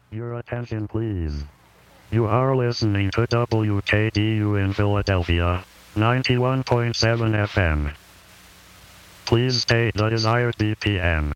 Your attention, please. You are listening to WKDU in Philadelphia, 91.7 FM. Please state the desired BPM.